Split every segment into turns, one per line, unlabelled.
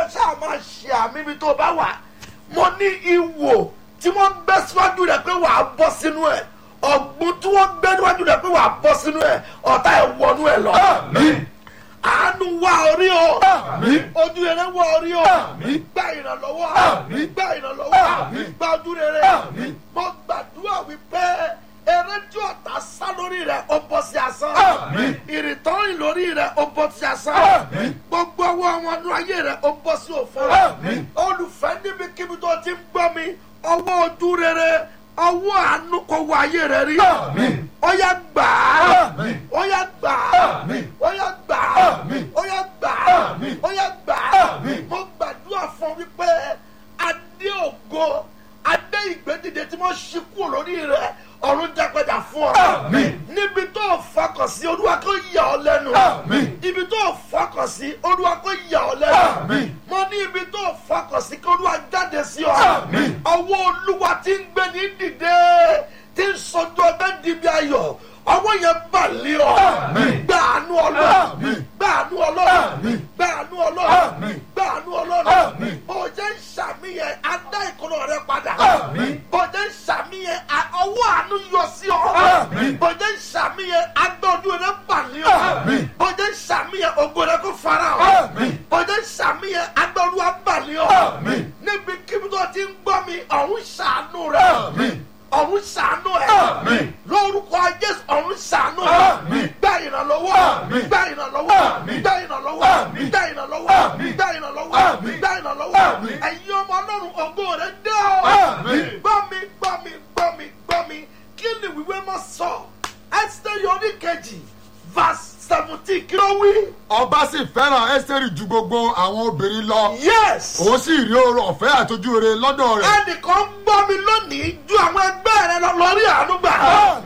ṣáà máa ṣe àmì ibi tó bá wà. Mo ní ìwò tí wọ́n gbé síwájú rẹ̀ pé wàá bọ́ sínú ẹ̀. Ọ̀gbun tí wọ́n gbé níwájú rẹ̀ pé wàá bọ́ sínú ẹ̀. Ọ̀tá ẹ̀ wọnú ẹ̀ lọ. Àánú wá orí o. Ojú rere wá orí o. Gba ìrànlọ́wọ́. Gba ìrànlọ́wọ́. Gba ojú rere. Mo gbàdúrà wípé eré tí ọ̀tá sá lórí rẹ̀ ó bọ́ sí asán. Ìrìntọ́rìn lórí rẹ̀ ó bọ́ sí asán. Gbogbo ọwọ́ wọn nú ayé rẹ̀ ó bọ́ sí òfò. Olùfẹ́ níbikíbi tó ti ń gbọ́ mi, ọwọ́ ojú rere, ọwọ́ àánú kò wọ ayé rẹ̀ rí. Ó yá gbà á. Ó yá gbà á. Ó yá gbà á. Ó yá gbà á. Ó yá gbà á. Mo gbàdúrà fún wípé adé ògo, adé ìgbédìde tí wọ́n ṣí kúrò lórí rẹ̀, ọ̀run jẹ́ padà fún ọ. Níbi tó fọkàn sí, Olúwa kó yà ọ́ lẹ́nu. Ibi tó fọkàn sí, Olúwa kó yà ọ́ lẹ́nu. Mo ní ibi tó fọkàn sí, kí Olúwa jáde sí ọ. Ọwọ́ Olúwa tí ń gbé ní dìde, tí ń sọjú ọbẹ̀ dìbí ayọ̀, ọwọ́ yẹn bà lé ọ. Gba àánú Ọlọ́run. Gba àánú Ọlọ́run. Gba àánú Ọlọ́run. Gba àánú Ọlọ́run. Bó jẹ́ ń ṣàmìyẹn, á dá ìkọlọ rẹ padà. Bó jẹ́ ń ṣàmìyẹn, ọwọ́ àánú yọ sí ọ. Bó jẹ́ ń ṣàmìyẹn, agbọ́dú rẹ bà lé ọ. Bó jẹ́ ń ṣàmìyẹn, ògo rẹ kó fara ọ. Bó jẹ́ ń ṣàmìyẹn, agbọ́dú wa bà lé ọ. Níbi kíbi tó ti ń gbọ́ mi, ọ̀run ṣàánú rẹ. Ọ̀run ṣàánú ẹ̀. Lórúkọ Jésù, ọ̀run ṣàánú ẹ̀. Gba ìrànlọ́wọ́. Gba ìrànlọ́wọ́. Gba ìrànlọ́wọ́. Gba ìrànlọ́wọ́. Gba ìrànlọ́wọ́. Gba ìrànlọ́wọ́. Ẹ̀yin ọmọ Ọlọ́run, ògo rẹ̀ dé o. Gbọ́ mi, gbọ́ mi, gbọ́ mi, gbọ́ mi. Kí ni ìwé mọ́ sọ? Ẹ́sítérì orí kejì, verse 17, kí ló wí?
Ọba sì fẹ́ràn Ẹ́sítérì ju gbogbo àwọn obìnrin lọ.
Yes.
Òun sì rí oore ọ̀fẹ́ àtọ́jú rere lọ́dọ̀ rẹ̀.
Ẹnìkan gbọ́ mi lónìí ju àwọn ẹgbẹ́ rẹ lọ lórí àánú gbà.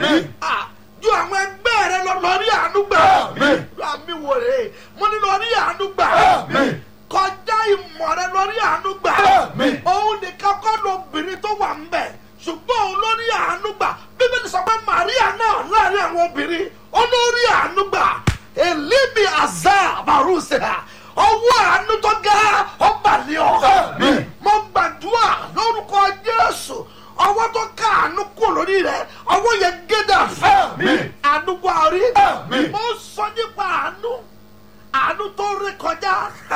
Ju àwọn ẹgbẹ́ rẹ lọ lórí àánú gbà. Àmì wò rè é. Mo ní lórí àánú gbà. Kọjá ìmọ̀ rẹ lórí àánú gbà. Òun nìkan kọ́ lóbìnrin tó wà ń bẹ̀. Ṣùgbọ́n òun lórí àánú gbà. Bíbélì sọ pé Màríà náà láàrin àwọn obìnrin olórí àánú gbà. Èlíbi àzá àbárùsẹ̀. Ọwọ́ àánú tó ga ọba lé ọ. Mo gbàdúrà lórúkọ Jésù. Ọwọ́ tó ká àánú kú lórí rẹ̀. Ọwọ́ yẹn gédà fẹ́. Àánú wá rí. Mo sọ nípa àánú. Àánú tó rí kọjá.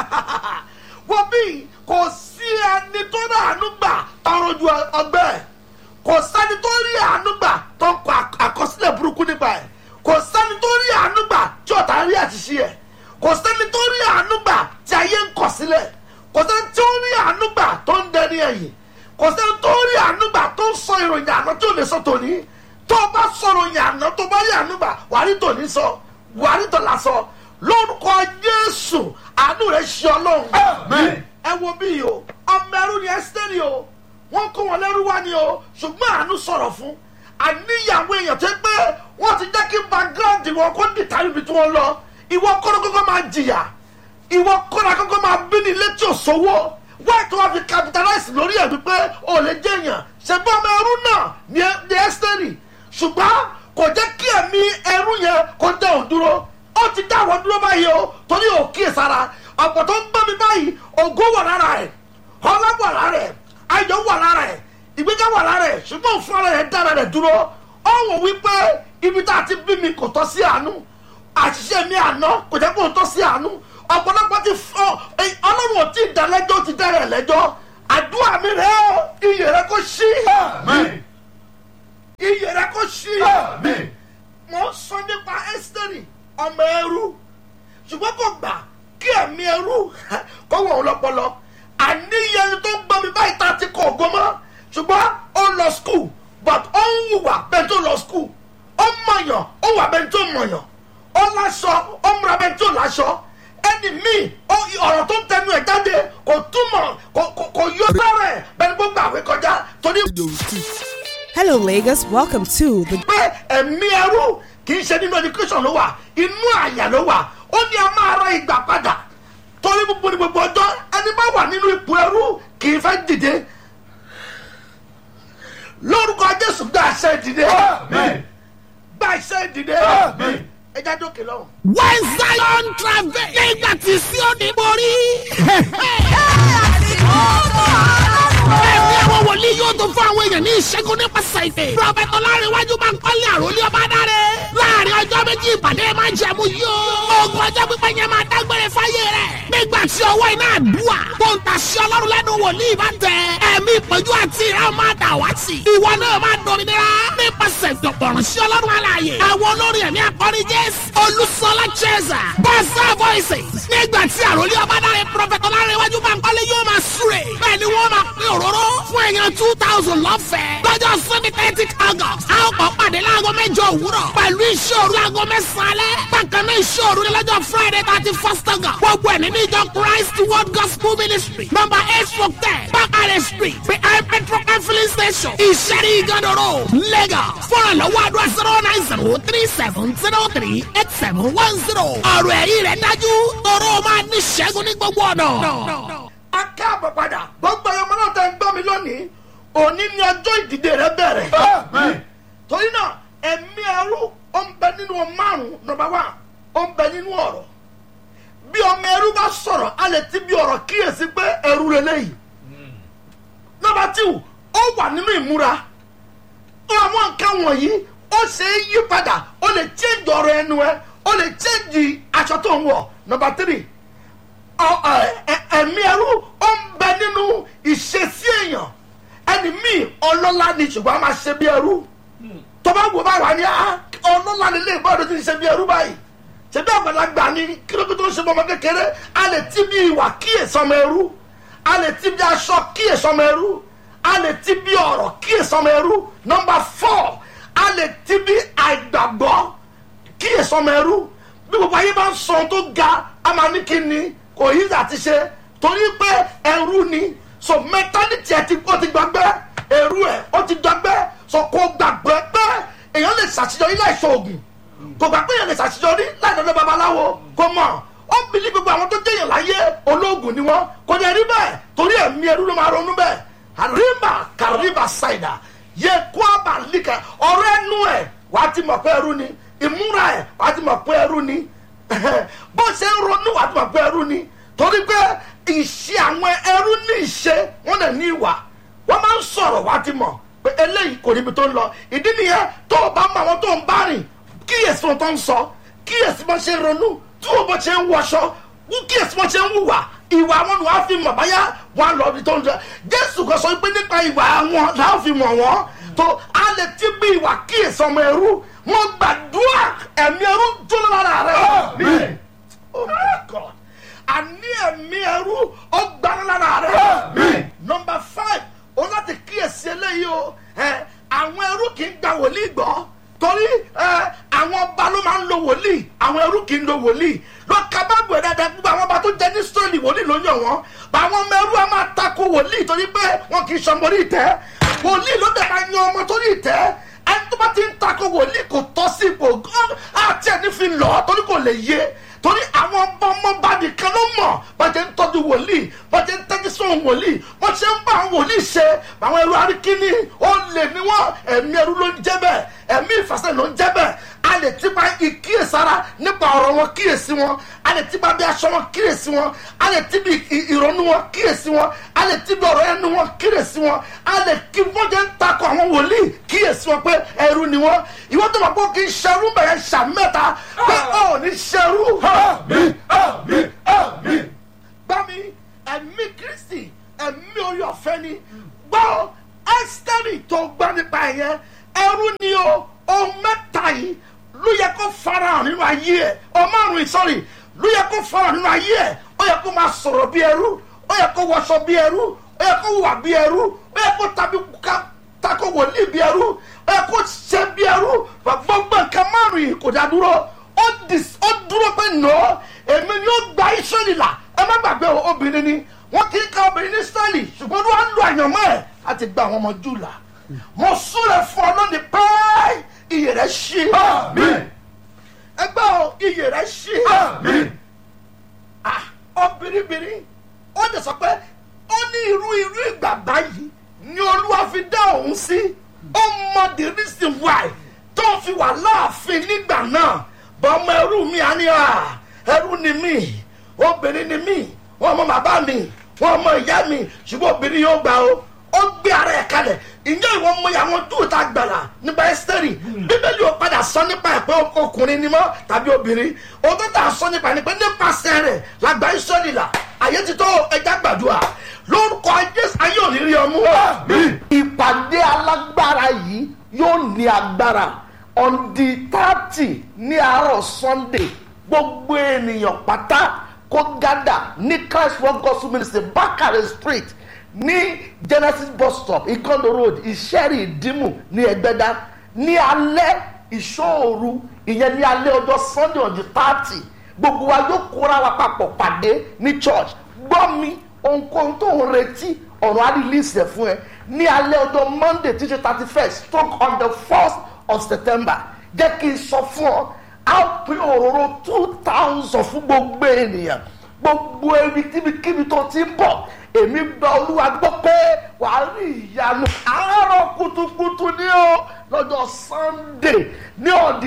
Wọ́n bí kò sí ẹni tó rí àánú gbà tọrọ ju ọgbẹ́. Kò sẹ́ni tó rí àánú gbà tó ń kọ àkọsílẹ̀ burúkú nípa ẹ̀. Kò sẹ́ni tó rí àánú gbà tí ọ̀tá rí àṣìṣe ẹ̀. Kò sẹ́ni tó rí àánú gbà tí ayé ń kọ̀ sílẹ̀. Kò sẹ́ni tó rí àánú gbà tó ń dẹni ẹ̀yìn. Kò sẹ́ni tó rí àánú gbà tó ń sọ ìròyìn àná tí ò lè sọ tòní. Tó o bá sọ ìròyìn àná tó bá rí àánú gbà wàá rí tòní sọ, wàá rí tòlá sọ. Lórúkọ Jésù, àánú rẹ̀ ṣe Ọlọ́run. Ẹ wo bí o, ọmọ ẹrú ni Ẹ́sítérì o. Wọ́n kó wọn lẹ́rú wá ni o, ṣùgbọ́n àánú sọ̀rọ̀ fún. Àníyàwó èèyàn tó pé wọ́n ti jẹ́ kí background wọn kó dìtà níbi tí wọ́n lọ. Ìwọ kọ́ra kọ́kọ́ máa jìyà. Ìwọ kọ́ra kọ́kọ́ máa bí ní ilé tí ò sówó. Wáyé tó wá fi capitalize lórí ẹ̀ wípé ò lè jẹ́ èèyàn. Ṣègbọ́n ọmọ ẹrú náà ní Ẹ́sítérì. Ṣùgbọ́n kò jẹ́ kí ẹ̀mí ẹrú yẹn kó dá òun dúró. Ó ti dá àwọn dúró báyìí o, torí ò kíyèsára. Ọ̀pọ̀ tó ń gbọ́ mi báyìí, ògo wà lára ẹ̀, ọlá wà lára ẹ̀, ayọ̀ wà lára ẹ̀, ìgbéga wà lára ẹ̀, ṣùgbọ́n fún ara ẹ̀ dára rẹ̀ dúró. Ó wò wípé ibi tá a ti bí mi kò tọ́ sí àánú. Àṣìṣe mi àná kò jẹ́ kó tọ́ sí àánú. Ọ̀pọ̀lọpọ̀ ti fọ́ Ọlọ́run ò tí ì dá lẹ́jọ́, ó ti dá rẹ̀ lẹ́jọ́. Àdúrà mi rẹ̀ ó, iyè rẹ̀ kó ṣí. Iyè rẹ̀ kó ṣí. Mo ń sọ nípa Ẹ́sítérì ọmọ ẹrú, ṣùgbọ́n kò gbà kí ẹ̀mí ẹrú kó wọ̀ ọ́ lọ́pọlọ. Àníyàn tó ń gbọ́ mi báyìí tá a ti kọ̀ ògo mọ́, ṣùgbọ́n ó lọ skul but ó ń wùwà bẹ́ẹ̀ tó lọ skul. Ó mọ̀yàn, ó wà bẹ́ẹ̀ tó mọ̀yàn. Ó láṣọ, ó múra bẹ́ẹ̀ tó láṣọ. Ẹni míì ọ̀rọ̀ tó ń tẹnu ẹ̀ jáde kò túmọ̀ kò yọ sára ẹ̀ bẹ́ẹ̀ gbogbo àwẹ̀ kọjá torí.
Hello Lagos, welcome to the.
Pé ẹ̀mí ẹrú kì í ṣe nínú education ló wà, inú àyà ló wà. Ó ní a máa ra ìgbà padà torí gbogbo ní gbogbo ọjọ́ ẹni bá wà nínú ipò ẹrú kì í fẹ́ dìde. Lórúkọ Jésù gba àṣẹ ìdìde. Gba àṣẹ ìdìde. Ẹ já dókè lọ́wọ́.
When Zion travel, nígbà tí Síónì borí. ẹ̀mí ìṣẹ́gun nípasẹ̀ ìpè. Prọfẹ̀tì Ọlárẹ̀wájú Bánkọ́lé Àròlé Ọbádáre. Láàrin ọjọ́ méjì ìpàdé máa jẹ̀mú yóò. Ogun ọjọ́ pípẹ́ yẹn máa dágbére fáyé rẹ̀. Nígbà tí ọwọ́ iná àdúrà tó ń tàṣí Ọlọ́run lẹ́nu wòlíì bá tẹ. Ẹ̀mí ìpọ́njú àti ìran máa dà wá sí. Ìwọ náà máa dominira nípasẹ̀ ìdọ̀pọ̀ràn sí Ọlọ́run alààyè. Àwọn olórí ẹ̀mí akọrin Jésù. Olúṣọlá Cheza. Bọ́sà Voices. Nígbà tí Àròlé Ọbádáre Prọfẹ̀tì Ọlárẹ̀wájú Bánkọ́lé yóò máa súre. Bẹ́ẹ̀ ni wọ́n máa pín òróró fún èèyàn 2000 lọ́fẹ̀ẹ́. Lọ́jọ́ Sunday 30 August. A ó kọ́ pàdé láago 8 òwúrọ̀. Pẹ̀lú iṣẹ́ òru láago 9 alẹ́. Bákan náà iṣẹ́ òru ní lọ́jọ́ Friday 31 August. Gbogbo ẹ̀ nínú ìjọ Christ World Gospel Ministry. Number 8-10 Bakare Street. Behind Petrol and Filling Station. Ìṣẹ́rí Ìgànnàró. Lagos. Fọ́nrán lọ́wọ́ àdúrà 09037038710. Ọ̀rọ̀ ẹ̀rí rẹ̀ dájú. Tọrọ máa ní ṣẹ́gun ní gbogbo ọ̀nà.
A káàbọ̀ padà gbogbo ọmọ náà tẹ́ ń gbọ́ mi lónìí òní ni ọjọ́ ìdìde rẹ bẹ̀rẹ̀. Torí náà ẹ̀mí ẹrú ó ń bẹ nínú márùn-ún number 1 ó ń bẹ nínú ọ̀rọ̀. Bí ọmọ ẹrú bá sọ̀rọ̀ a lè ti bí ọ̀rọ̀ kíyèsí pé ẹrú rẹ lẹ́yìn. Number 2 ó wà nínú ìmúra. Àwọn nǹkan wọ̀nyí ó ṣe é yí padà ó lè change ọ̀rọ̀ ẹnu ẹ ó lè change aṣọ tó ń wọ̀. Number 3 ẹ̀mí ẹrú ó ń bẹ nínú ìṣesí èèyàn. Ẹni míì ọlọ́lá ni ṣùgbọ́n a máa ṣe bí ẹrú. Tó bá wò bá wà ní ọlọ́lá nílé ìbáraẹni tí ń ṣe bí ẹrú báyìí. Ṣé bí àgbàlagbà ni kílódé tó ń ṣe ọmọ kékeré? A lè ti bí ìwà kíyèsí ọmọ ẹrú. A lè ti bí aṣọ kíyèsí ọmọ ẹrú. A lè ti bí ọ̀rọ̀ kíyèsí ọmọ ẹrú. Number 4 a lè ti bí àìgbàgbọ́ kíyèsí ọmọ ẹrú. Bí gbogbo ayé bá ń sọ tó ga a máa ní kí ni kò yí àti ṣe torí pé ẹrú ni. So mentality ẹ ó ti gbàgbé ẹrú ẹ ó ti gbàgbé so kò gbàgbé pé èèyàn lè ṣàṣeyọrí láì ṣoògùn kò gbà pé èèyàn lè ṣàṣeyọrí láì lọ́dọ̀ babaláwo kò mọ̀ ó ń bìlí gbogbo àwọn tó jẹ́yàn láyé olóògùn ni wọ́n kò ní ẹrí bẹ́ẹ̀ torí ẹ̀mí ẹrú ló máa ronú bẹ́ẹ̀ àríbà kàríbà ṣàìdà yẹ kó àbàlíkà ọ̀rọ̀ ẹnu ẹ̀ wàá ti mọ̀ pé ẹrú ni ìmúra ẹ̀ wàá ti mọ̀ pé ẹrú ni bó ṣe ń ronú wàá ti mọ̀ pé ẹrú ni torí pé ìṣe àwọn ẹrú ní ìṣe wọn lè ní ìwà wọn máa ń sọ̀rọ̀ wá ti mọ̀ pé eléyìí kò níbi tó ń lọ ìdí nìyẹn tó o bá mọ àwọn tó ń bá rìn kíyèsí wọn tó ń sọ kíyèsí wọn ṣe ń ronú tí wọn bó ṣe ń wọṣọ kíyèsí wọn ṣe ń hùwà ìwà wọn ni wọn á fi mọ̀ báyà wọn lọ ibi tó ń jẹ Jésù kan sọ pé nípa ìwà wọn là á fi mọ̀ wọn tó a lè ti bí ìwà kíyèsí ọmọ ẹrú wọn gbàdúrà ẹ̀mí ẹrú dúró lára rẹ. Oh my God. Àní ẹ̀mí ẹrú ọgbà lára rẹ̀. Number 5 o láti kíyèsí eléyìí o àwọn ẹrú kì í gba wòlíì gbọ́ torí àwọn ọba ló máa ń lo wòlíì àwọn ẹrú kì í lo wòlíì lọ́ka bá gbé dáadáa gbogbo àwọn ọba tó jẹ́ ní sọ́ọ̀lì wòlíì ló yàn wọ́n àwọn ọmọ ẹrú á máa tako wòlíì torí pé wọn kì í sọmọ orí ìtẹ́ wòlíì ló dẹ̀ máa yan ọmọ torí ìtẹ́ ẹni tó bá ti ń tako wòlíì kò tọ́ sí ipò àti ẹni fi lọ́ọ́ torí kò lè yé torí àwọn ọmọọba nìkan ló mọ̀ bàjẹ́ ń tọ́jú wòlíì bàjẹ́ ń tẹ́jú sóhun wòlíì wọ́n ṣe ń bá àwọn wòlíì ṣe àwọn ẹrú aríkíní ó lè ní wọ́n ẹ̀mí ẹrú ló ń jẹ́ bẹ́ẹ̀ ẹ̀mí ìfàsẹ́ ló ń jẹ́ bẹ́ẹ̀ a lè ti pa ìkíyèsára nípa ọ̀rọ̀ wọn kíyèsí wọn a lè ti pa bí aṣọ wọn kíyèsí wọn a lè ti bí ìrònú wọn kíyèsí wọn a lè ti bí ọ̀rọ̀ ẹnu wọn kíyèsí wọn a lè kí wọ́n jẹ́ ń takò àwọn wòlíì kíyèsí wọn pé ẹrú ni wọ́n ìwọ́n tó máa kó kí n ṣerú bẹ̀rẹ̀ ṣàmẹ́ta pé ó ní ṣerú. Gbami ẹ̀mí Kristi ẹ̀mí orí ọ̀fẹ́ ni gbọ́ ẹ́sítẹ́rì tó gbọ́ nípa ẹ̀yẹn ẹrú ni o ohun mẹ́ta yìí ló yẹ kó farahàn nínú ayé ẹ̀ ọmọrùn ìsọ̀rì ló yẹ kó farahàn nínú ayé ẹ̀ ó yẹ kó máa sọ̀rọ̀ bí ẹrú ó yẹ kó wọṣọ bí ẹrú ó yẹ kó wà bí ẹrú ó yẹ kó tako wòlíì bí ẹrú ó yẹ kó ṣe bí ẹrú gbogbo nǹkan márùn yìí kò dá dúró ó dúró pé nọ èmi ni ó gba Ísírẹ́lì là ẹ má gbàgbé obìnrin ni wọ́n kì í ka obìnrin ní Ísírẹ́lì ṣùgbọ́n wọ́n á lo àyànmọ́ ẹ̀ láti gba àwọn ọmọ Júù là mo súre fún ọ lónìí pé iyè rẹ ṣí ẹgbẹ́ o iyè rẹ ṣí obìnrin ó lè sọ pé ó ní irú ìgbà báyìí ni Olúwa fi dá òun sí ó mọ the reason why tó fi wà láàfin nígbà náà bọ́ ọmọ ẹrú mi á ní ẹrú ni mí obìnrin ni mí wọn ọmọ bàbá mi wọn ọmọ ìyá mi ṣùgbọ́n obìnrin yóò gbà ó gbé ara ẹ̀ kalẹ̀ ǹjẹ́ ìwọ mọ àwọn Júù tá gbàlà nípa Ẹ́sítérì bíbélì ò padà sọ nípa ẹ̀ pé ọkùnrin ni mọ́ tàbí obìnrin ohun tó tà sọ nípa ẹ̀ ni pé nípasẹ̀ rẹ̀ làgbà Ísírẹ́lì là ayé ti tó ẹja gbàdúrà lórúkọ Jésù ayé ò ní rí ọmú. ìpàdé alágbára yìí yóò ní agbára on the 30 ní àárọ̀ Sunday gbogbo ènìyàn pátá kó gádà ní Christ World Gospel Ministry Bakare Street ní Genesis bus stop Ikondo road Ìṣẹ́rì Ìdímù ní Ẹgbẹ́dá ní alẹ́ ìṣòru ìyẹn ní alẹ́ ọjọ́ Sunday on the 30 gbogbo wa yóò kóra wa papọ̀ pàdé ní church gbọ́ mi ohunkóhun tó ń retí ọ̀rọ̀ àdìlísẹ̀ fún ẹ ní alẹ́ ọjọ́ Monday tí ṣe 31st stroke on the 1st of September jẹ́ kí n sọ fún ọ á pín òróró 2000 fún gbogbo ènìyàn gbogbo kíbi tó ti ń bọ̀ èmi gba Olúwa gbọ́ pé wàá rí ìyanu àárọ̀ kùtùkùtù ní o lọ́jọ́ Sunday ní ọ̀dì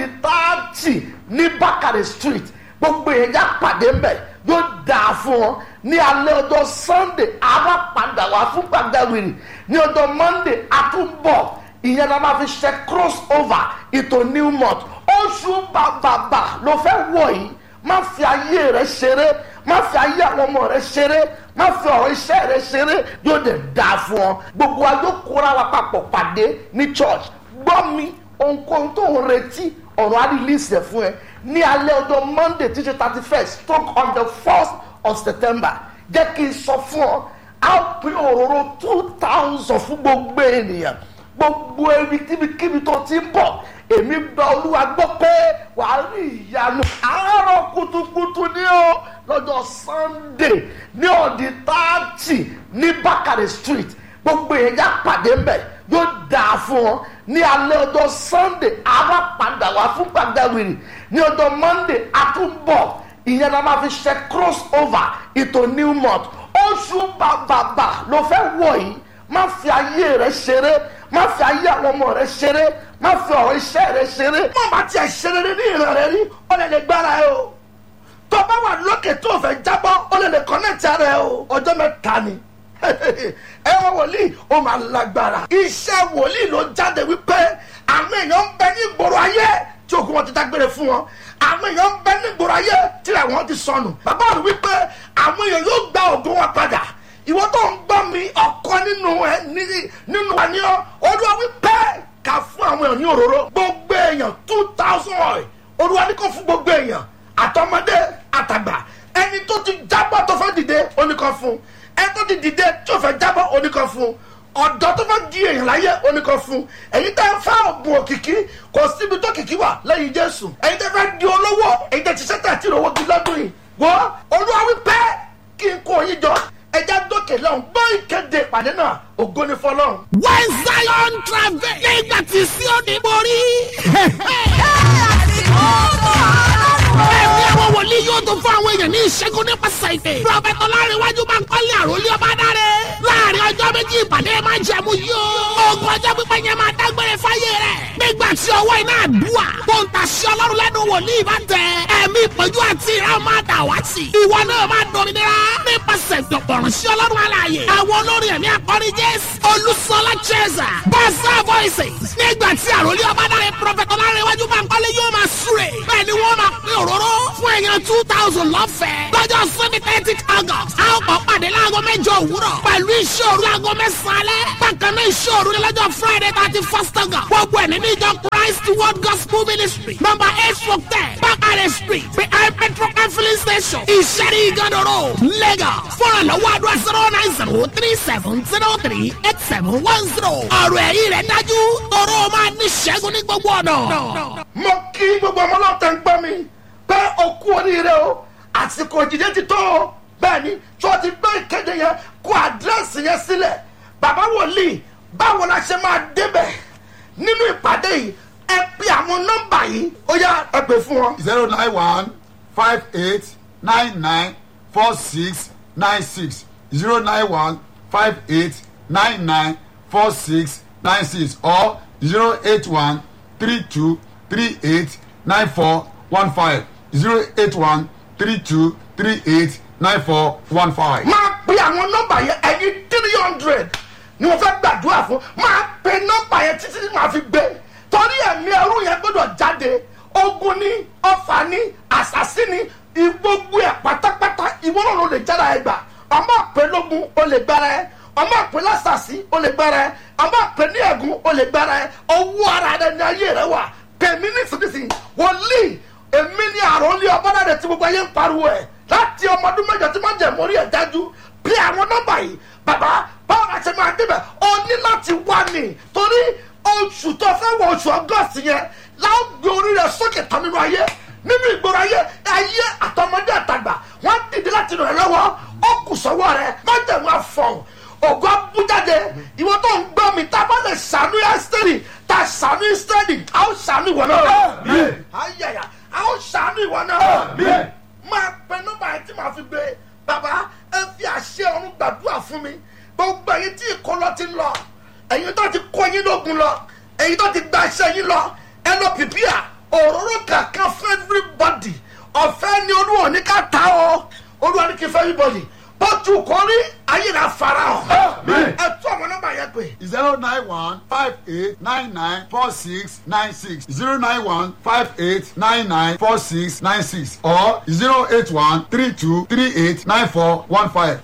30 ní Bakare Street gbogbo èèyàn pàdé mbẹ̀ yóò dáa fún ọ ní alẹ́ ọjọ́ Sunday àwa padà wá fún pàjáwìrì ní ọjọ́ Monday àtúbọ̀ ìyẹn la máa fi ṣe cross over ìtò new month oṣù bàbàbà ló fẹ́ wọ̀ yìí má fi ayé rẹ ṣeré má fi ayé àwọn ọmọ rẹ ṣeré má fi ọ̀rọ̀ iṣẹ́ rẹ ṣeré yóò dẹ̀ dáa fún ọ gbogbo wa yóò kóra wa papọ̀ pàdé ní church gbọ́ mi ohunkóhun tó ń retí ọ̀rọ̀ àdìlísẹ̀ fún ẹ ní alẹ́ ọjọ́ Monday tí ṣe 31st stroke on the 1st of September jẹ́ kí n sọ fún ọ á pín òróró 2000 fún gbogbo ènìyàn gbogbo kíbi tó ti ń bọ̀ èmi gba Olúwa gbọ́ pé wàá rí ìyanu àárọ̀ kùtùkùtù ní o lọ́jọ́ Sunday ní ọ̀dì 30 ní Bakare Street gbogbo èèyàn pàdé mbẹ̀ yóò dáa fún ọ ní alẹ́ ọjọ́ Sunday àwa padà wá fún pàjáwìrì ní ọjọ́ Monday àtúbọ̀ ìyẹn la máa fi ṣe cross over ìtò new month oṣù bàbàbà ló fẹ́ wọ̀ yìí má fi ayé rẹ ṣeré má fi ayé àwọn ọmọ rẹ ṣeré má fi ọ̀rọ̀ iṣẹ́ rẹ ṣeré má bá tiẹ̀ ṣeré ní ìran rẹ rí ó lè gbára ẹ o tó bá wà lókè tó fẹ́ jábọ́ ó lè kọ́nẹ́tì ara ẹ o ọjọ́ mẹ́ta ni ẹ wọ wòlíì ó máa lágbára iṣẹ́ wòlíì ló jáde wípé àwọn èèyàn ń bẹ ní ìgboro ayé tí òkú wọn ti dágbére fún wọn àwọn èèyàn ń bẹ ní ìgboro ayé tí àwọn ti sọnù bàbá rẹ wípé àwọn èèyàn yóò gba ògùn wọn padà ìwọ tó ń gbọ́ mi ọ̀kan nínú wa ni ọ́ Olúwa wípé ká fún àwọn èèyàn ní òróró gbogbo èèyàn 2000 oil Olúwa ní kó fún gbogbo èèyàn àtọmọdé àtàgbà ẹni tó ti jábọ́ tó fẹ́ dìde oníkan fún ẹni tó ti dìde tó fẹ́ jábọ́ oníkan fún ọ̀dọ́ tó fẹ́ di èèyàn láyé oníkan fún èyí tẹ́ ń fẹ́ ọ̀bùn òkìkí kò síbi tó kìkí wà lẹ́yìn Jésù èyí tẹ́ fẹ́ di olówó èyí tẹ́ ti ṣẹ́tà tí ìrọ̀wọ́ di lọ́dún yìí wọ́n Olúwa wípé kí n kó yín jọ ẹja dókè lọ́hùn gbọ́ ìkéde ìpàdé náà ògo ni fọlọ́run.
When Zion travel nígbà tí Síónì borí. ẹ̀mí àwọn wòlíì yóò tún fún àwọn èèyàn ní ìṣẹ́gun nípasẹ̀ ìpè. Prọfẹ̀tì Ọlárẹ̀wájú máa ń kọ́lé àròlé ọba dáre. láàrin ọjọ́ méjì ìpàdé máa ń jẹ̀mú yóò. ogun ọjọ́ pípẹ́ yẹn máa dágbére fáyé rẹ̀. nígbà tí ọwọ́ iná àdúrà tó ń tàṣí Ọlọ́run lẹ́nu wòlíì bá tẹ. ẹ̀mí ìpọ́njú àti ìran máa dà wá sí. ìwọ náà máa dominira nípasẹ̀ ìdọ̀pọ̀rùn sí Ọlọ́run alààyè. àwọn olórin ẹ̀mí akọrin Jésù Olúṣọlá Cheza Bọ́sà Voices. nígbà tí àròlé ọba dáre Prọfẹ̀tì Ọlárẹ̀wájú máa ń kọ́lé yóò máa súre. bẹ́ẹ̀ ni wọ́n máa pín òróró fún èèyàn 2000 lọ́fẹ̀ẹ́. lọ́jọ́ Sunday 30 August a ó kọ́ pàdé láago 8 òwúrọ̀ pẹ̀lú ìṣòro aago 9 alẹ́. bákan náà ìṣòro ní lọ́jọ́ Friday 31 August. gbogbo ẹ̀ nínú ìjọ Christ World Gospel Ministry number 8-10 Bakare Street behind Petro filling station Ìṣẹ́rí Ìgànnà Road Lagos. fọ́nrán lọ́wọ́ àdúrà 09037038710. ọ̀rọ̀ ẹ̀yìn rẹ̀ dájú tọrọ máa ní ṣẹ́gun ní gbogbo ọ̀nà.
mo kí gbogbo ọmọ náà tẹ̀ ń gbọ́ mi pé o kú oríire o àsìkò ìdíje ti tó o bẹ́ẹ̀ ni tí wọ́n ti gbé ìkéde yẹn kó àdírẹ́sì yẹn sílẹ̀ bàbá wòlíì báwo la ṣe máa débẹ̀ nínú ìpàdé yìí ẹ pe àwọn nọ́mbà yìí ó yá ẹ pè fún wọn.
09158994696 09158994696 or 08132389415 08132389415.
máa pe àwọn nọ́mbà yẹn ẹ̀yin 300 ni wọ́n fẹ́ gbàdúrà fún máa pe nọ́mbà yẹn títí tí màá fi gbé torí ẹ̀mí ẹrú yẹn gbọ́dọ̀ jáde ogun ní ọfà ní àṣàsí ní gbogbo ẹ̀ pátápátá ìwọ náà ló lè jára ẹ gbà ọmọ àpè lógun ó lè gbára ẹ ọmọ àpè lásàsí ó lè gbára ẹ ọmọ àpè ní ẹ̀gún ó lè gbára ẹ owó ara rẹ ní ayé rẹ wà pèmí nísinsìnyí wòlíì èmi ní àròlé ọbọ̀dàdẹ tí gbogbo ayé ń pariwo ẹ̀ láti ọmọ ọdún mẹ́jọ tí máa jẹ mórí ẹ̀ dájú bí àwọn nọ́mbà yìí bàbá báwo la ṣe máa débẹ̀ o ní láti wá ní torí oṣù tó fẹ́ wọ oṣù ọgọ́sì yẹn láwọn gbé orí rẹ̀ sókè tán nínú ayé nínú ìgboro ayé àtọmọdé àtàgbà wọ́n dìde láti ràn ẹ́ lọ́wọ́ ó kù sọ́wọ́ rẹ̀ má jẹ̀ wọ́n afọ̀hún ògo abújáde ìwọ tó ń gbọ́ mi tá a bá lè ṣàánú ẹ́sítẹ́rì tá a ṣàánú ẹ́sítẹ́rì a ó ṣàánú ìwọ náà ayẹyẹ a ó ṣàánú ìwọ náà máa pẹ nọ́mbà yẹn tí màá fi gbé bàbá ẹ fi àṣẹ ọ̀run gbàdúrà fún mi gbogbo ẹ̀yin tí ìkọlọ ti lọ ẹ̀yin tó ti kó yín lógun lọ ẹ̀yin tó ti gba iṣẹ́ yín lọ ẹ lọ pìpìà òróró kankan fún everybody ọ̀fẹ́ ni olúwa ní ká ta ọ́ olúwa ní kí fẹ́ everybody bọ́tù kọ́rí ayé la fara hàn ẹ tún àwọn nọ́mbà yẹn pé.
09158994696 09158994696 or 08132389415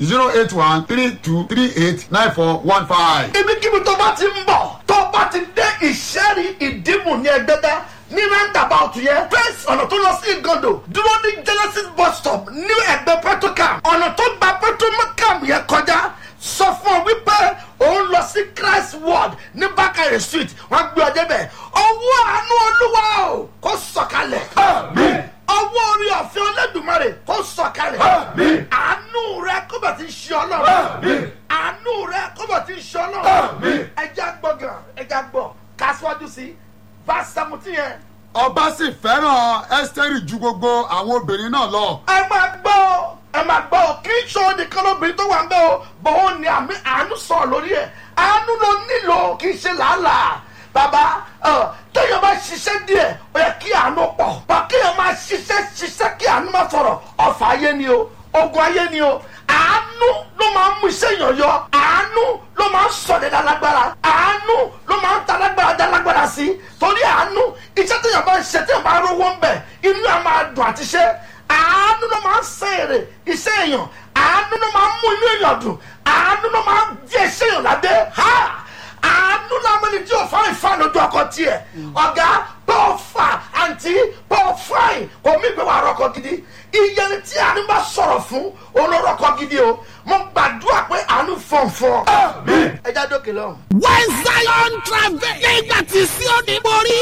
08132389415.
ibikíbi tó bá ti ń bọ̀ tó bá ti dé ìṣẹ́rí ìdìbò ní ẹgbẹ́dá ní roundabout yẹn first ọ̀nà tó lọ sí ìgàndò dúró ní Genesis bus stop ní ẹgbẹ́ petrocam ọ̀nà tó gba petrocam yẹn kọjá sọ fún ọ wípé òun lọ sí Christ Ward ní Bakare Street wọ́n gbé ọjọ́ bẹ̀ ọwọ́ àánú olúwa o kó sọ̀kalẹ̀ ọwọ́ orí ọ̀fẹ́ Olódùmarè kó sọ̀kalẹ̀ àánú rẹ kó bẹ̀ ti ṣe ọlọ́run àánú rẹ kó bẹ̀ ti ṣe ọlọ́run ẹja gbọ̀ngàn ẹja gbọ̀ kásíwájú sí verse 17 yẹn.
ọba sì fẹ́ràn ẹ́sítẹ́rì ju gbogbo àwọn obìnrin náà lọ.
ẹ máa gbọ́ kí n ṣọ́ nìkan lóbìnrin tó wà ń bẹ́ o bọ̀ ó ní àmì àánú sọ̀rọ̀ lórí ẹ̀ àánú ló nílò kì í ṣe làálàá bàbá téèyàn bá ṣiṣẹ́ díẹ̀ ó yẹ kí àánú pọ̀ bá kéèyàn máa ṣiṣẹ́ kí àánú má sọ̀rọ̀ ọ̀fà ayé ni o ogun ayé ni o àánú ló máa ń mú iṣẹ́ èèyàn yọ àánú ló máa ń sọ̀dẹ̀ dálágbára àánú ló máa ń talágbára dálágbára sí torí àánú iṣẹ́ téèyàn bá ń ṣe téèyàn bá rówó ń bẹ̀ inú ẹ̀ máa dùn àti ṣe àánú ló máa ń sèrè iṣẹ́ èèyàn àánú ló máa ń mú inú èèyàn dùn àánú ló máa ń di iṣẹ́ èèyàn lábẹ́ àánú làwọn ẹni tí ò fáwọn ìfà lójú ọkọ tiẹ̀ ọ̀gá bọ́ọ̀ fà àǹtí bọ́ọ̀ fáìn kò mí ìgbé wà rọ́kọ gidi iye ni tí àánú bá sọ̀rọ̀ fún olórọ́kọ gidi o mo gbàdúrà pé àánú fọ̀nfọ̀n ẹ já dókè lọ.
when Zion travel nígbà tí Síónì borí.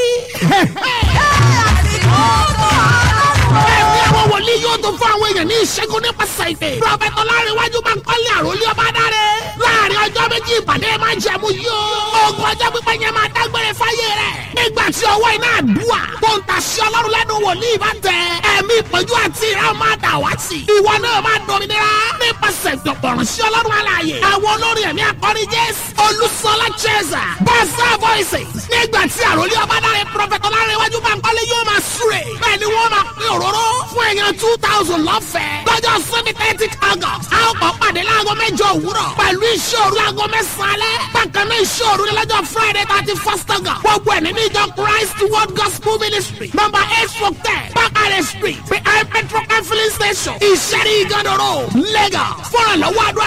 ẹ̀mí àwọn wòlíì yóò tó fún àwọn èèyàn ní ìṣẹ́gun nípasẹ̀ ìpè. Prọfẹ̀tì Ọlárẹ̀wájú máa ń kọ́lé àròlé ọba dáre. láàrin ọjọ́ méjì ìpàdé máa ń jẹ̀mú yóò. ogun ọjọ́ pípẹ́ yẹn máa dágbére fáyé rẹ̀. nígbà tí ọwọ́ iná àdúrà tó ń tàṣí Ọlọ́run lẹ́nu wòlíì bá tẹ. ẹ̀mí ìpọ́njú àti ìran máa dà wá sí. ìwọ náà máa dominira nípasẹ̀ ìdọ̀pọ̀rùn sí Ọlọ́run alààyè. àwọn olórin ẹ̀mí akọrin Jésù Olúṣọlá Cheza Basa Voices. nígbà tí àròlé ọba dáre Prọfẹ̀tì Ọlárẹ̀wájú máa ń kọ́lé yóò máa súre. bẹ́ẹ̀ ni wọ́n máa pín òróró fún èèyàn 2000 lọ́fẹ̀ẹ́. lọ́jọ́ Sunday 30 August a ó kọ́ pàdé láago 8 òwúrọ̀ pẹ̀lú ìṣòro láago 9 alẹ́. bákan náà ìṣòro ní lọ́jọ́ Friday 31 August. gbogbo ẹ̀ nínú ìjọ Christ World Gospel Ministry number 8-10 Bakare Street behind Petrol Filling Station Ìṣẹ́rí Ìgànnà Road Lagos. fọ́nrán lọ́wọ́ àdúrà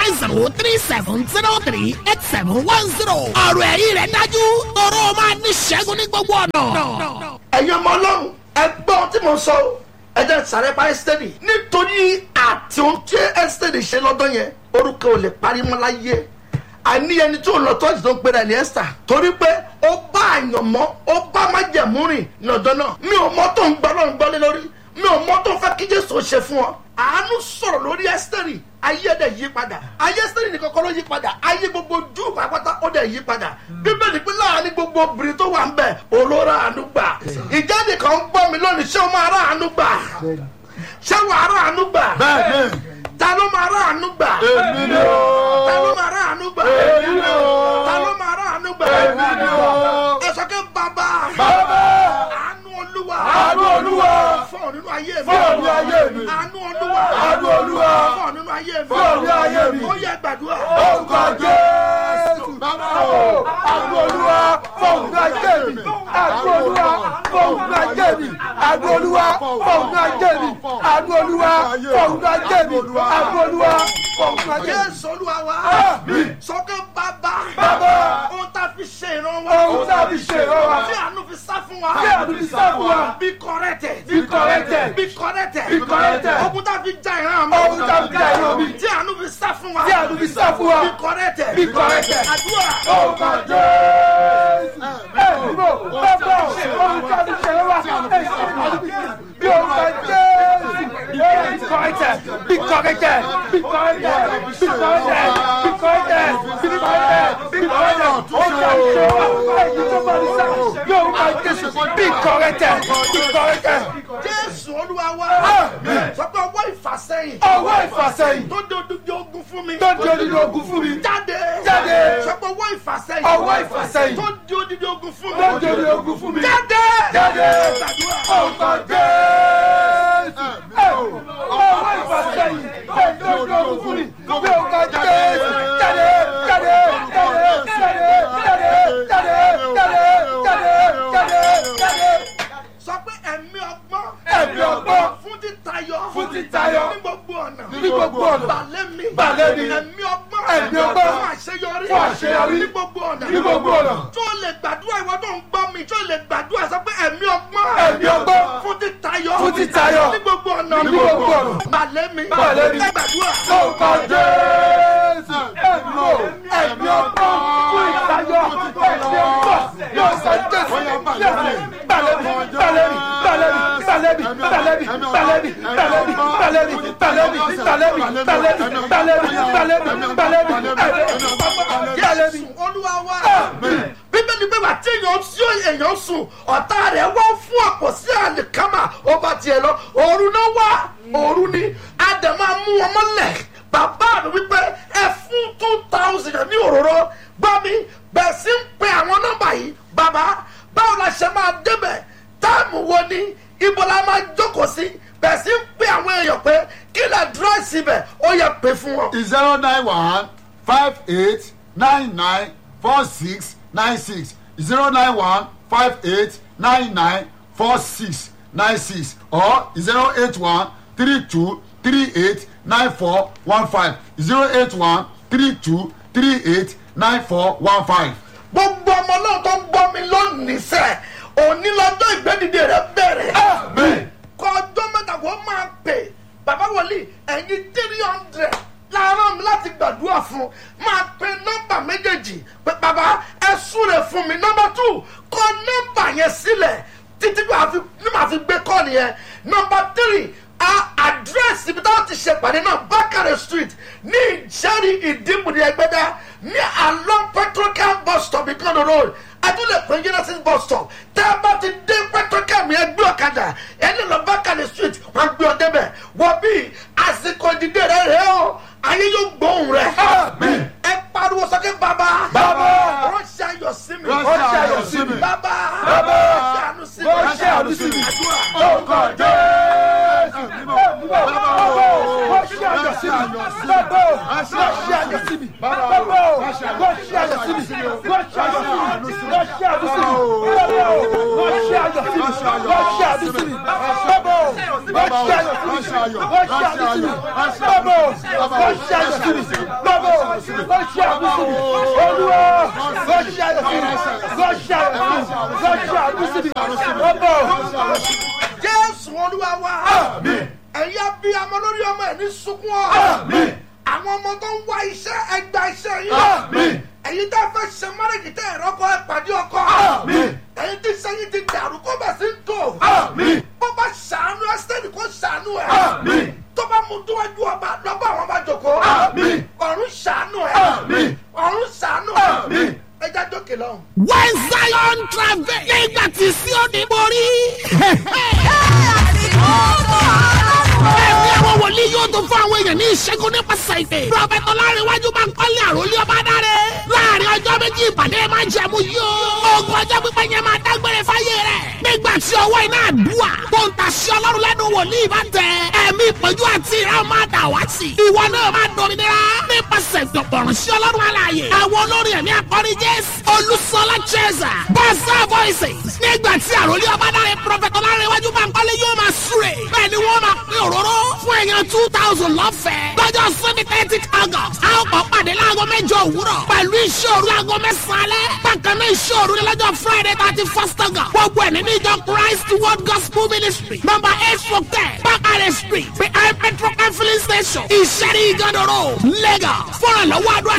09037038710. ọ̀rọ̀ ẹ̀yìn rẹ̀ dájú tọrọ máa ní ṣẹ́gun ní gbogbo ọ̀nà.
ẹ̀yin ọmọ Ọlọ́run ẹ gbọ́ ohun tí mo sọ ẹ jẹ́ sàrẹ́ pa ẹ́sítẹ́rì nítorí àti ohun tí ẹ́sítẹ́rì ṣe lọ́dọ̀ yẹn orúkọ ò lè parí mọ́ láyé àní ẹni tí ò lọ tọ́jú tó ń pera ní Ẹ́sítà torí pé ó bá àyànmọ́ ó bá májẹ̀mú rìn lọ́dọ̀ náà mi ò mọ̀ tó ń gbọ́ lọ́run gbọ́lé lórí mi ò mọ̀ tó fẹ́ kí Jésù ṣe fún ọ àánú sọ̀rọ̀ lórí ẹ́sítẹ́rì ayé dẹ̀ yí padà ayé ẹ́sítẹ́rì nìkan kọ́ ló yí padà ayé gbogbo jù pápátá ó dẹ̀ yí padà bíbélì pé láàrin gbogbo obìnrin tó wà ń bẹ̀ olóra àánú gbà ìjáde kan ń gbọ́ mi lónìí ṣé o máa rà àánú gbà ṣé wàá rà àánú gbà ta ló máa rà àánú gbà
èmi ni o
ta ló máa rà àánú gbà
èmi ni o
ta ló máa rà àánú gbà
èmi ni o
ẹ sọ pé bàbá àánú olúwa fún nínú ayé mi àánú olúwa fún nínú ayé mi ó yẹ gbàdúrà.
orúkọ Jésù bàbá o
Olúwa fọ̀hún ayé mi. Àánú Olúwa fọ̀hún ayé mi. Àánú Olúwa fọ̀hún ayé mi. Àánú Olúwa fọ̀hún ayé mi. Àánú Olúwa fọ̀hún ayé mi.
Jésù Olúwa wa. Sọ́kẹ́ bàbá.
Bàbá.
Ohun tá a fi ṣe ìrànwọ́.
Ohun tá a fi ṣe ìrànwọ́.
Tí àánú fi sá fún wa.
Tí àánú fi sá fún wa.
Be corrected.
Be corrected.
Be corrected.
Be corrected.
Ogun tá a fi já ìran mi.
Ogun tá a fi já ìran mi.
Tí àánú fi sá fún wa.
Tí àánú fi sá fún wa.
Be corrected.
Be corrected.
Àdúrà.
Orúkọ Jésù. Ìbò bàbá ohun tá a fi ṣe ìrànwọ́. Bí orúkọ Jésù. Be corrected. Be corrected. Be corrected. Be corrected. Be corrected. Be corrected. Be corrected. Ohun tá a fi ṣe ìrànwọ́. Èyí tó bá ní sáà. Bí orúkọ Jésù. Be corrected. Be corrected.
Jésù Olúwa wa. Sọ pé ọwọ́ ìfàsẹ́yìn.
Ọwọ́ ìfàsẹ́yìn.
Tó di odidi ogun fún mi.
Tó di odidi ogun fún mi.
Jáde.
Jáde.
Sọ pé ọwọ́ ìfàsẹ́yìn.
Ọwọ́ ìfàsẹ́yìn.
Tó di odidi ogun fún mi.
Tó di odidi ogun fún mi.
Jáde.
Jáde.
Gbàdúrà.
Orúkọ Jésù. Ọwọ́ ìfàsẹ́yìn. Tó di odidi ogun fún mi. Bí orúkọ Jésù. Jáde. Jáde. Jáde. Jáde. Jáde. Jáde. Jáde. Jáde. Jáde. Jáde.
Sọ pé ẹ̀mí ọgbọ́n.
Ẹ̀mí ọgbọ́n.
Fún títayọ.
Fún títayọ.
Ní gbogbo ọ̀nà.
Ní gbogbo ọ̀nà.
Balẹ̀ mi.
Balẹ̀ mi.
Ẹ̀mí ọgbọ́n.
Ẹ̀mí ọgbọ́n.
Fún àṣeyọrí.
Fún àṣeyọrí.
Ní gbogbo ọ̀nà.
Ní gbogbo ọ̀nà.
Tó lè gbàdúrà ìwọ tó ń gbọ́ mi. Tó lè gbàdúrà sọ pé ẹ̀mí ọgbọ́n.
Ẹ̀mí ọgbọ́n.
Fún títayọ.
Fún títayọ.
Ní gbogbo ọ̀nà.
Ní gbogbo ọ̀nà.
Balẹ̀ mi.
Balẹ̀ mi.
Ẹ gbàdúrà.
Orúkọ Jésù. Ẹ̀mí ọgbọ́n. Fún ìtayọ. Ẹ̀mí ọgbọ́n. Yóò sọ Jésù. Balẹ̀ mi. Balẹ̀ mi. Balẹ̀ mi. Balẹ̀ mi. Balẹ̀ mi. Balẹ̀ mi. Balẹ̀ mi. Balẹ̀ mi. Balẹ̀ mi. Balẹ̀ mi. Balẹ̀ mi. Balẹ̀ mi. Balẹ̀ mi. Balẹ̀ mi.
Jésù Olúwa wa. Bíbélì pé wà tí èèyàn sùn ọ̀tá rẹ̀ wọ́n fún ọ̀pọ̀ sí àlìkámà ó bá tiẹ̀ lọ òru náà wá òru ni Ádámù á mú wọn mọ́lẹ̀ bàbá mi wípé ẹ fún 2,000 ní òróró gbọ́ mi bẹ̀ẹ̀ sí ń pe àwọn nọ́mbà yìí bàbá báwo la ṣe máa débẹ̀ táàmù wo ni ibo la máa jókòó sí bẹ̀ẹ̀ sí ń pe àwọn èèyàn pé kí lè dúró síbẹ̀ ó yẹ pé fún wọn.
09158994696 09158994696 or 08132389415 08132389415.
gbogbo ọmọ náà tó ń gbọ́ mi lónìí sẹ́ òní lọ́jọ́ ìgbẹ́dìde rẹ̀ bẹ̀rẹ̀. kọ́ ọjọ́ mẹ́ta kó máa pè bàbá wòlíì ẹ̀yin 300 láàárọ̀ mi láti gbàdúrà fún máa pe nọ́mbà méjèèjì pé bàbá ẹ súre fún mi nọ́mbà 2 kọ nọ́mbà yẹn sílẹ̀ títí ní màá fi gbé kọ́ọ̀lì yẹn nọ́mbà 3 àdírẹ́sì ibi táwọn ti ṣe pàdé náà Bákàrẹ̀ street ní Ìjẹ́rí Ìdìmúdì Ẹgbẹ́dá ní along Petrocam bus stop Ìkànnì road adúlẹ̀ pé Genesis bus stop tẹ́ ẹ bá ti dé Petrocam yẹn gbé ọ̀kadà ẹni lọ Bákàrẹ̀ street wọ́n gbé ọ débẹ̀ wọ́n bí àsìkò ìdìde rẹ̀ rẹ̀ ọ́ ayé yóò gbóhùn rẹ̀ ẹ pariwo sókè bàbá ránṣẹ́ ayọ̀ sí mi
Ránṣẹ́ ayọ̀ sí mi.
bàbá
Bàbá.
ránṣẹ́ àánú sí mi
Ránṣẹ́ àánú sí mi.
àdúrà.
Orúkọ Jésù. Ránṣẹ́ ayọ̀ sí mi. Ránṣẹ́ ayọ̀ sí mi. Ránṣẹ́ ayọ̀ sí mi. Ránṣẹ́ ayọ̀ sí mi. Ránṣẹ́ ayọ̀ sí mi. Ránṣẹ́ ayọ̀ sí mi. Ránṣẹ́ ayọ̀ sí mi. Ránṣẹ́ ayọ̀ sí mi. Ránṣẹ́ ayọ̀ sí mi. Ránṣẹ́ ayọ̀ sí mi. Ránṣẹ́ ayọ̀ sí mi. Olúwa. Ránṣẹ́ ayọ̀ sí mi. Ránṣẹ́ ayọ̀ sí mi. Ránṣẹ́ ayọ̀ sí mi.
Jésù Olúwa wa ẹ̀yin abiyamọ lórí ọmọ ẹ̀ ní sunkún ọ́ àwọn ọmọ tó ń wá iṣẹ́ ẹgbà iṣẹ́ yìí ẹ̀yin tẹ́ fẹ́ ṣe márèjì tẹ́ ẹ̀rọ kọ́ ẹ pàdé ọkọ ẹ̀yin tí sẹ́yìn ti dàrú kó bẹ̀ sí ń tò bó bá ṣàánú ẹ́sítẹ́ẹ̀dì kó ṣàánú ẹ̀ tó bá mú dúwájú ọba lọ́ba àwọn ọba jòkó ọ̀run ṣàánú ẹ̀ ọ̀run ṣàánú ẹ̀ ẹja jókè lọ́hùn.
When Zion travel nígbà tí Síónì borí. Ẹ̀mí àwọn wòlíì yóò tún fún àwọn èèyàn ní ìṣẹ́gun nípasẹ̀ ìpè. Prọfẹ̀tì Ọlárẹ̀wájú máa ń kọ́lé àròlé ọba dáre. Láàárín ọjọ́ méjì ìpàdé máa jẹ̀mú yóò. Ogun ọjọ́ pípẹ́ yẹn máa dágbére fáyé rẹ̀. nígbà tí ọwọ́ iná àdúrà tó ń taṣẹ́ ọlọ́run lẹ́nu wòlíì bá tẹ ẹ̀mí ìpọ́njú àti ìran máa dà wá sí. ìwọ náà máa dominira nípasẹ̀ ìdọ̀pọ̀rùn sí ọlọ́run alààyè. àwọn olórin ẹ̀mí akọrin jésù olùsọlá cheza bọ́sà voices nígbà tí àròlé ọba dáre prọfẹ̀tọ̀ Ọlárẹ̀wájú Bánkọ́lé yóò máa súre bẹ́ẹ̀ ni wọ́n máa pín òróró fún èèyàn 2000 lọ́fẹ̀ẹ́ lọ́jọ́ Sunday 30 August. a ó kọ́ pàdé láago 8 òwúrọ̀ pẹ̀lú ìṣòro láago 9 alẹ́. bákan náà ìṣòro ní lọ́jọ́ Friday 31 August. gbogbo ẹ̀ nínú ìjọ Christ World Gospel Ministry number 8-10 Bakare Street behind Petro filling station Ìṣẹ́rí Ìgànnà Road Lagos. fọ́nrànlọ́wọ́ àdúrà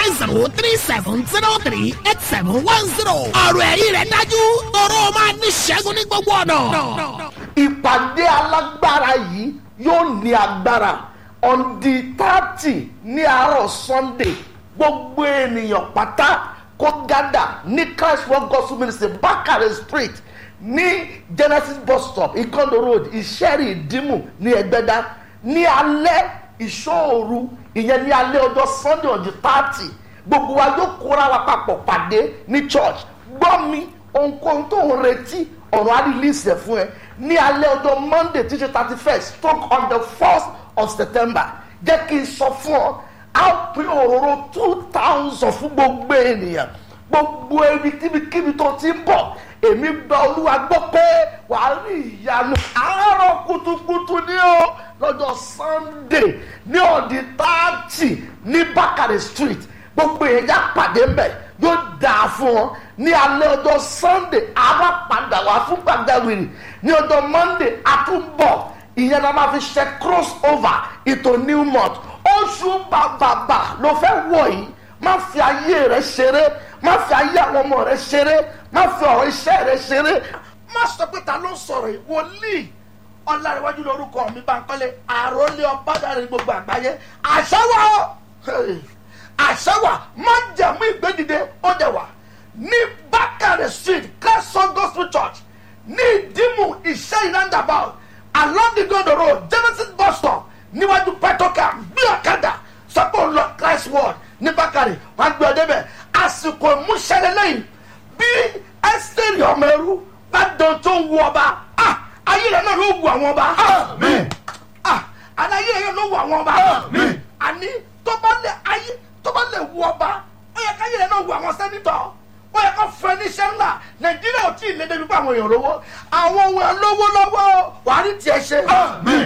09037038710. ọ̀rọ̀ ẹ̀rí rẹ̀ dájú tọrọ máa ní ṣẹ́gun ní gbogbo ọ̀nà.
ìpàdé alágbára yìí yóò ní agbára on the 30 ní àárọ̀ Sunday. gbogbo ènìyàn pátá kó gádà ní Christ World Gospel Ministry Bakare Street ní Genesis bus stop Ìgànnà Road Ìṣẹ́rí Ìdímù ní Ẹgbẹ́dá ní alẹ́ ìṣòru. ìyẹn ní alẹ́ ọjọ́ Sunday on the 30 gbogbo wa yóò kóra wa papọ̀ pàdé ní church. gbọ́ mi ohunkóhun tó ń retí ọ̀rọ̀ á release ẹ̀ fún ẹ ní alẹ́ ọjọ́ Monday tí ṣe 31st stroke on the 1st of September. jẹ́ kí n sọ fún ọ á pín òróró 2000 fún gbogbo ènìyàn. gbogbo kíbi tó ti ń bọ̀ èmi gba Olúwa gbọ́ pé wàá rí ìyanu àárọ̀ kùtùkùtù ní o lọ́jọ́ Sunday ní ọ̀dì 30 ní Bakare Street. gbogbo èèyàn pàdé mbẹ̀ yóò dáa fún ọ. ní alẹ́ ọjọ́ Sunday ara padà wá fún gbàgbẹ́wìrì. ní ọjọ́ Monday àtúbọ̀ ìyẹn la máa fi ṣe cross over into new month. oṣù bàbàbà ló fẹ́ wọ̀ yìí. má fi ayé rẹ ṣeré, má fi ayé àwọn ọmọ rẹ ṣeré, má fi ọ̀rọ̀ iṣẹ́ rẹ ṣeré. má sọ pé ta ló ń sọ̀rọ̀ yìí. wòlíì Ọlárẹ̀wájú lórúkọ mi Bánkọ́lé àròlé ọba dáre gbogbo àgbáyé. àṣẹwà ó àṣẹwà má jẹ̀mú ìgbédìde ó dẹ̀ wà ní Bakare Street Christ Gospel Church ní Ìdímù Ìṣẹ́rí roundabout along the Ìgànnà Road Genesis bus stop níwájú Petrocam bí ọ̀kadà sọ́pọ̀ lọ Christ World ní Bakare wọ́n gbé ọdẹ bẹ̀. àsìkò ìmúṣẹ́lẹ̀ lẹ́yìn bí Ẹ́sítérì ọmọ ẹrú bá dán tó ń wú ọba ayé rẹ̀ náà ló wù àwọn ọba. àmín. ayé rẹ̀ ló wù àwọn ọba. àmín. àní tó bá lè wù ọba ó yẹ káyé rẹ̀ náà wù àwọn sẹ́nitọ̀. ó yẹ kó fún ẹ níṣẹ́ ńlá. Nàìjíríà ò tí ì lé débi pé àwọn èèyàn lówó. àwọn ohun ẹ̀ lówó lọ́wọ́ wàá rí tiẹ̀ ṣe. àmín.